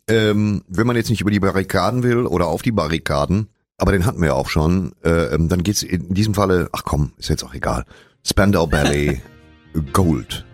wenn man jetzt nicht über die Barrikaden will oder auf die Barrikaden, aber den hatten wir ja auch schon, dann geht's in diesem Falle, ach komm, ist jetzt auch egal. Spandau Ballet Gold.